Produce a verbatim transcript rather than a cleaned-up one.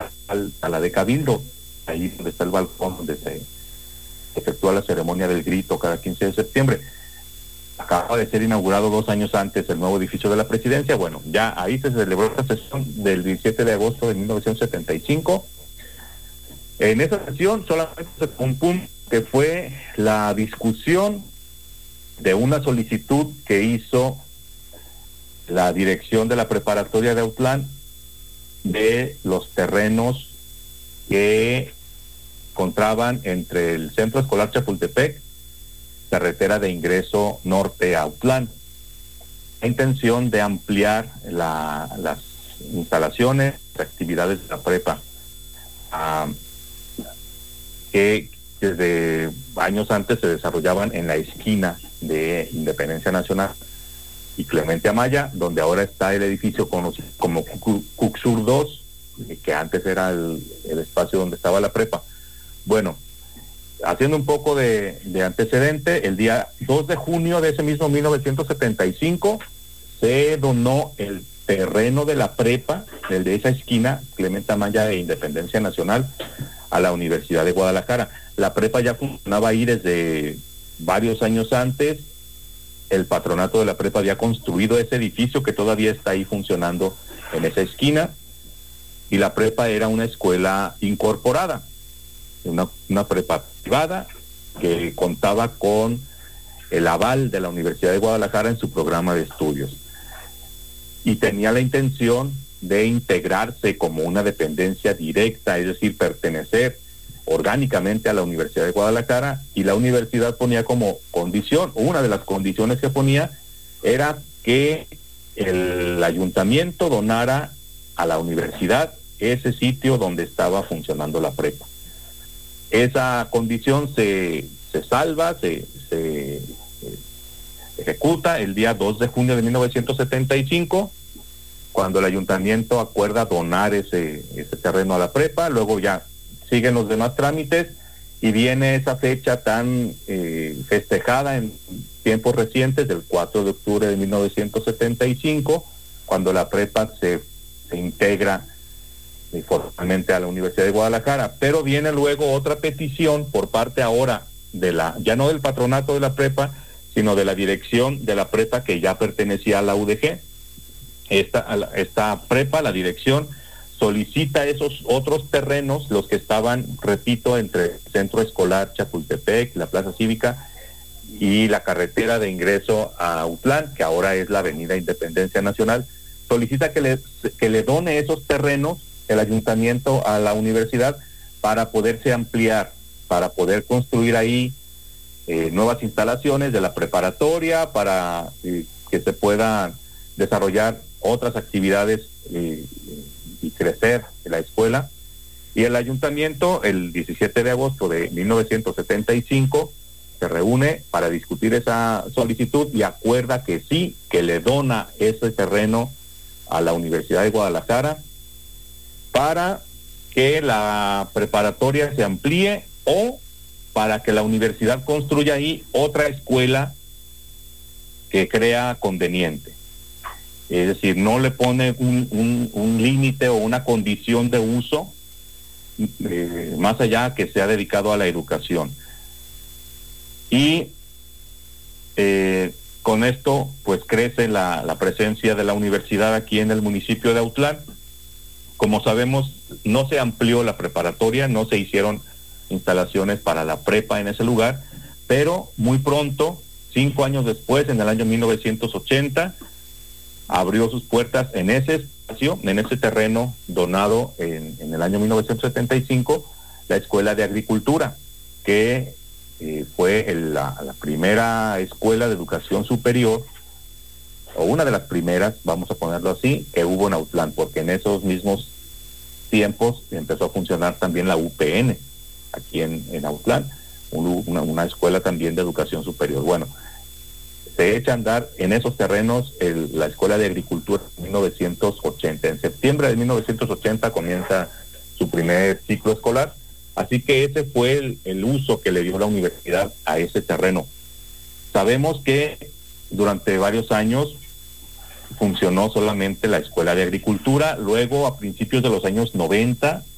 al, a la de Cabildo, ahí donde está el balcón donde se efectúa la ceremonia del grito cada quince de septiembre. Acaba de ser inaugurado dos años antes el nuevo edificio de la presidencia. Bueno, ya ahí se celebró esta sesión del diecisiete de agosto de mil novecientos setenta y cinco. En esa sesión solamente se tocó un punto, que fue la discusión de una solicitud que hizo la dirección de la preparatoria de Autlán de los terrenos que encontraban entre el Centro Escolar Chapultepec, carretera de ingreso norte a Autlán. La intención de ampliar la, las instalaciones, las actividades de la prepa, uh, que desde años antes se desarrollaban en la esquina de Independencia Nacional y Clemente Amaya, donde ahora está el edificio conocido como Cuxur dos, que antes era el, el espacio donde estaba la prepa. Bueno, haciendo un poco de, de antecedente, el día dos de junio de ese mismo mil novecientos setenta y cinco se donó el terreno de la prepa, el de esa esquina, Clemente Amaya de Independencia Nacional, a la Universidad de Guadalajara. La prepa ya funcionaba ahí desde varios años antes. El patronato de la prepa había construido ese edificio que todavía está ahí funcionando en esa esquina, y la prepa era una escuela incorporada, una, una prepa privada que contaba con el aval de la Universidad de Guadalajara en su programa de estudios, y tenía la intención de integrarse como una dependencia directa, es decir, pertenecer orgánicamente a la Universidad de Guadalajara, y la universidad ponía como condición, una de las condiciones que ponía era que el ayuntamiento donara a la universidad ese sitio donde estaba funcionando la prepa. Esa condición se, se salva, se, se eh, ejecuta el día dos de junio de mil novecientos setenta y cinco, cuando el ayuntamiento acuerda donar ese, ese terreno a la prepa. Luego ya siguen los demás trámites y viene esa fecha tan eh, festejada en tiempos recientes, del cuatro de octubre de mil novecientos setenta y cinco, cuando la prepa se, se integra eh, formalmente a la Universidad de Guadalajara. Pero viene luego otra petición por parte ahora de la, ya no del patronato de la prepa, sino de la dirección de la prepa que ya pertenecía a la U D G. Esta, esta prepa, la dirección, solicita esos otros terrenos, los que estaban, repito, entre el Centro Escolar Chapultepec, la Plaza Cívica y la carretera de ingreso a Autlán, que ahora es la Avenida Independencia Nacional. Solicita que le, que le done esos terrenos el ayuntamiento a la universidad para poderse ampliar, para poder construir ahí eh, nuevas instalaciones de la preparatoria, para eh, que se puedan desarrollar otras actividades eh, y crecer en la escuela. Y el ayuntamiento, el diecisiete de agosto de mil novecientos setenta y cinco, se reúne para discutir esa solicitud y acuerda que sí, que le dona ese terreno a la Universidad de Guadalajara para que la preparatoria se amplíe, o para que la universidad construya ahí otra escuela que crea conveniente. Es decir, no le pone un, un, un límite o una condición de uso eh, más allá que sea dedicado a la educación. Y eh, con esto pues crece la, la presencia de la universidad aquí en el municipio de Autlán. Como sabemos, no se amplió la preparatoria, no se hicieron instalaciones para la prepa en ese lugar, pero muy pronto, cinco años después, en el año mil novecientos ochenta, abrió sus puertas en ese espacio, en ese terreno donado en, en el año mil novecientos setenta y cinco, la Escuela de Agricultura, que eh, fue el, la, la primera escuela de educación superior, o una de las primeras, vamos a ponerlo así, que hubo en Autlán, porque en esos mismos tiempos empezó a funcionar también la U P N, aquí en, en Autlán, un, una, una escuela también de educación superior. Bueno, se echa a andar en esos terrenos el, la Escuela de Agricultura en mil novecientos ochenta. En septiembre de mil novecientos ochenta comienza su primer ciclo escolar, así que ese fue el, el uso que le dio la universidad a ese terreno. Sabemos que durante varios años funcionó solamente la Escuela de Agricultura. Luego, a principios de los años noventa,